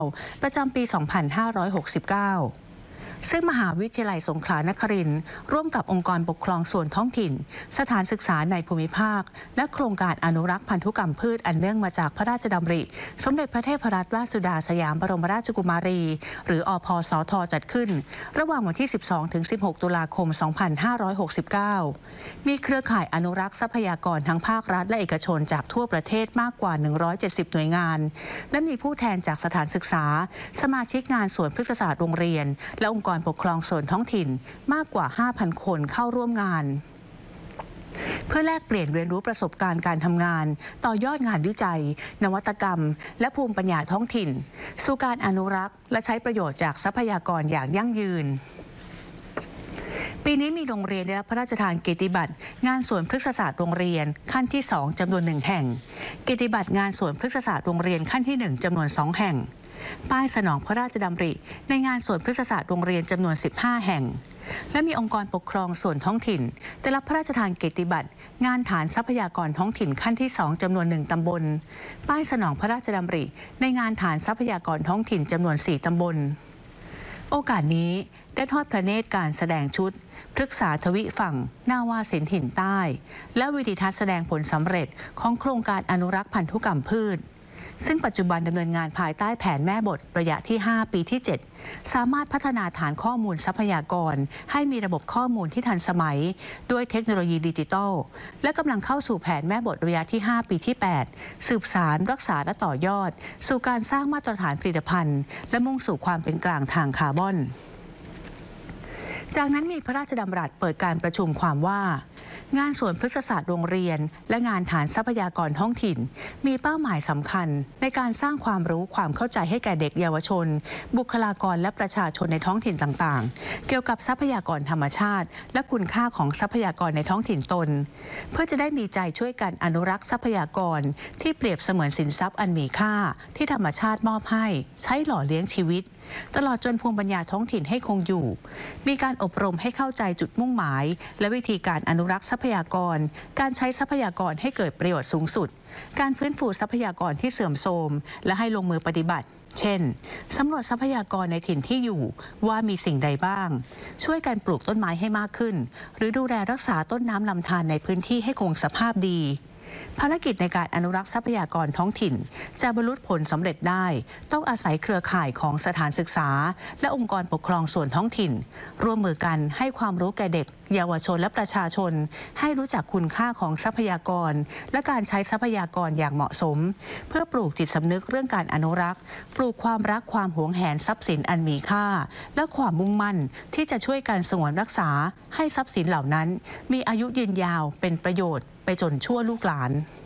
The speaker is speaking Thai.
ประจำปี 2569 ซึ่งมหาวิทยาลัยสงขลานครินทร์ร่วมกับองค์กรปกครองส่วนท้องถิ่นสถานศึกษาในภูมิภาคและโครงการอนุรักษ์พันธุกรรมพืชอันเนื่องมาจากพระราชดำริสมเด็จพระเทพรัตนราชสุดาสยามบรมราชกุมารีหรืออพสทจัดขึ้นระหว่างวันที่ 12-16 ตุลาคม 2569 มีเครือข่ายอนุรักษ์ทรัพยากรทั้งภาครัฐและเอกชนจากทั่วประเทศมากกว่า 170 หน่วยงานและมีผู้แทนจากสถานศึกษาสมาชิกงานสวนพฤกษศาสตร์โรงเรียนและองค์กรปกครองส่วนท้องถิ่นมากกว่า 5,000 คนเข้าร่วมงานเพื่อแลกเปลี่ยนเรียนรู้ประสบการณ์การทำงานต่อยอดงานวิจัยนวัตกรรมและภูมิปัญญาท้องถิ่นสู่การอนุรักษ์และใช้ประโยชน์จากทรัพยากรอย่างยั่งยืนปีนี้มีโรงเรียนได้รับพระราชทานเกียรติบัตรงานสวนพฤกษศาสตร์โรงเรียนขั้นที่ 2 จำนวน 1 แห่งเกียรติบัตรงานสวนพฤกษศาสตร์โรงเรียนขั้นที่ 1 จำนวน 2 แห่งป้ายสนองพระราชดำริในงานสวนพฤกษศาสตร์โรงเรียนจำนวน 15 แห่งและมีองค์กรปกครองส่วนท้องถิ่นได้รับพระราชทานเกียรติบัตรงานฐานทรัพยากรท้องถิ่นขั้นที่ 2 จำนวน 1 ตำบลป้ายสนองพระราชดำริในงานฐานทรัพยากรท้องถิ่นจำนวน 4 ตำบลโอกาสนี้ได้ทอดพระเนตรการแสดงชุดพฤกษาทวิฝั่งนาวาสินถิ่นใต้และวิดีทัศน์แสดงผลสำเร็จของโครงการอนุรักษ์พันธุกรรมพืชซึ่งปัจจุบันดำเนินงานภายใต้แผนแม่บทระยะที่ 5 ปีที่ 7 สามารถพัฒนาฐานข้อมูลทรัพยากรให้มีระบบข้อมูลที่ทันสมัยด้วยเทคโนโลยีดิจิทัลและกำลังเข้าสู่แผนแม่บทระยะที่ 5 ปีที่ 8 สืบสารรักษาและต่อยอดสู่การสร้างมาตรฐานผลิตภัณฑ์และมุ่งสู่ความเป็นกลางทางคาร์บอนจากนั้นมีพระราชดำรัสเปิดการประชุมความว่างานสวนพฤกษศาสตร์โรงเรียนและงานฐานทรัพยากรท้องถิ่นมีเป้าหมายสำคัญในการสร้างความรู้ความเข้าใจให้แก่เด็กเยาวชนบุคลากรและประชาชนในท้องถิ่นต่างๆเกี่ยวกับทรัพยากรธรรมชาติและคุณค่าของทรัพยากรในท้องถิ่นตนเพื่อจะได้มีใจช่วยกันอนุรักษ์ทรัพยากรที่เปรียบเสมือนสินทรัพย์อันมีค่าที่ธรรมชาติมอบให้ใช้หล่อเลี้ยงชีวิตตลอดจนภูมิปัญญาท้องถิ่นให้คงอยู่มีการอบรมให้เข้าใจจุดมุ่งหมายและวิธีการอนุรักษ์ทรัพยากรการใช้ทรัพยากรให้เกิดประโยชน์สูงสุดการฟื้นฟูทรัพยากรที่เสื่อมโทรมและให้ลงมือปฏิบัติเช่นสำรวจทรัพยากรในถิ่นที่อยู่ว่ามีสิ่งใดบ้างช่วยกันปลูกต้นไม้ให้มากขึ้นหรือดูแลรักษาต้นน้ำลำธารในพื้นที่ให้คงสภาพดีภารกิจในการอนุรักษ์ทรัพยากรท้องถิ่นจะบรรลุผลสำเร็จได้ต้องอาศัยเครือข่ายของสถานศึกษาและองค์กรปกครองส่วนท้องถิ่นร่วมมือกันให้ความรู้แก่เด็กเยาวชนและประชาชนให้รู้จักคุณค่าของทรัพยากรและการใช้ทรัพยากรอย่างเหมาะสมเพื่อปลูกจิตสำนึกเรื่องการอนุรักษ์ปลูกความรักความหวงแหนทรัพย์สินอันมีค่าและความมุ่งมั่นที่จะช่วยกันสงวนรักษาให้ทรัพย์สินเหล่านั้นมีอายุยืนยาวเป็นประโยชน์ไปจนชั่วลูกหลาน